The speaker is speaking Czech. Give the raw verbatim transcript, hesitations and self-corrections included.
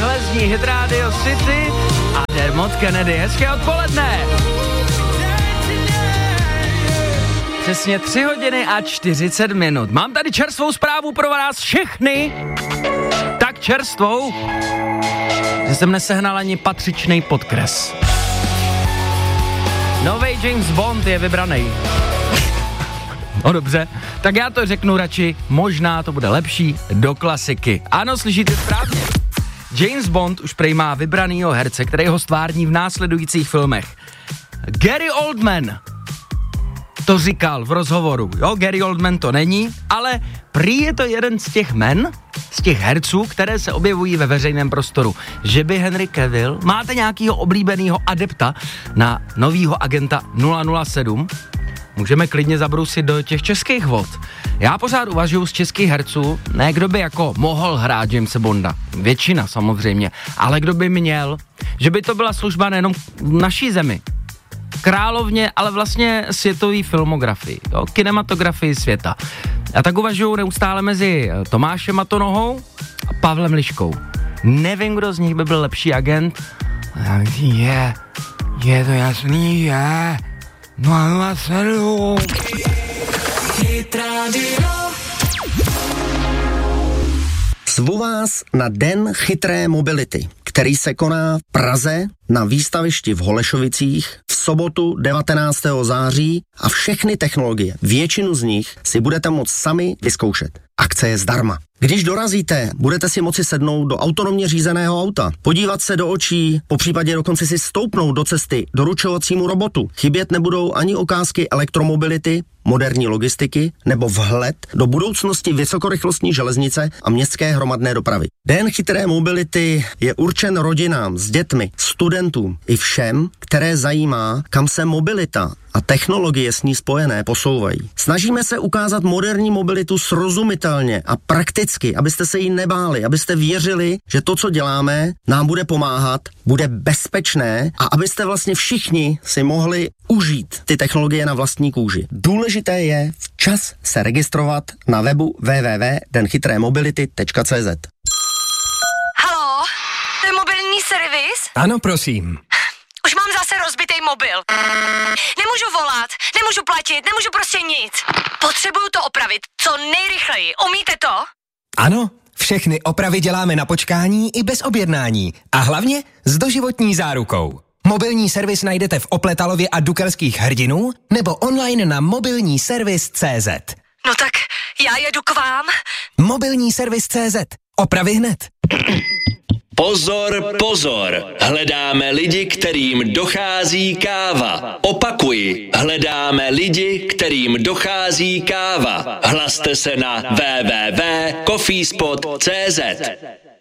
Takhle zní Hit Radio City a Dermot Kennedy. Hezké odpoledne. Přesně tři hodiny a čtyřicet minut. Mám tady čerstvou zprávu pro vás všechny. Tak čerstvou, že jsem nesehnal ani patřičný podkres. Nový James Bond je vybraný. No dobře, tak já to řeknu radši, možná to bude lepší, do klasiky. Ano, slyšíte správně. James Bond už prej má vybranýho herce, který ho stvární v následujících filmech. Gary Oldman to říkal v rozhovoru. Jo, Gary Oldman to není, ale prý je to jeden z těch men, z těch herců, které se objevují ve veřejném prostoru. Že by Henry Cavill, máte nějakýho oblíbenýho adepta na novýho agenta nula nula sedm? Můžeme klidně zabrousit do těch českých vod. Já pořád uvažuji z českých herců, ne kdo by jako mohl hrát Jamesa Bonda, většina samozřejmě, ale kdo by měl, že by to byla služba nejenom v naší zemi, královně, ale vlastně světový filmografii, jo, kinematografii světa. A tak uvažuji neustále mezi Tomášem Matonohou a Pavlem Liškou. Nevím, kdo z nich by byl lepší agent. Je, je to jasný, je. No a sedm. Zvu vás na Den chytré mobility, který se koná v Praze na výstavišti v Holešovicích v sobotu devatenáctého září a všechny technologie, většinu z nich si budete moct sami vyzkoušet. Akce je zdarma. Když dorazíte, budete si moci sednout do autonomně řízeného auta, podívat se do očí, popřípadě dokonce si stoupnout do cesty doručovacímu robotu. Chybět nebudou ani ukázky elektromobility, moderní logistiky nebo vhled do budoucnosti vysokorychlostní železnice a městské hromadné dopravy. Den chytré mobility je určen rodinám s dětmi, studentům i všem, které zajímá, kam se mobilita a technologie s ní spojené posouvají. Snažíme se ukázat moderní mobilitu srozumitelně a prakticky, abyste se jí nebáli, abyste věřili, že to, co děláme, nám bude pomáhat, bude bezpečné a abyste vlastně všichni si mohli užít ty technologie na vlastní kůži. Důležité je včas se registrovat na webu w w w tečka den chytré mobility tečka c z. Haló, to je mobilní servis? Ano, prosím. Už mám zase rozbitý mobil. Nemůžu volat, nemůžu platit, nemůžu prostě nic. Potřebuju to opravit co nejrychleji. Umíte to? Ano, všechny opravy děláme na počkání i bez objednání. A hlavně s doživotní zárukou. Mobilní servis najdete v Opletalově a Dukelských Hrdinů nebo online na mobilní servis tečka cé zet. No tak já jedu k vám. Mobilní servis tečka cé zet. Opravy hned. Pozor, pozor, hledáme lidi, kterým dochází káva. Opakuji, hledáme lidi, kterým dochází káva. Hlaste se na w w w tečka coffeespot tečka cé zet.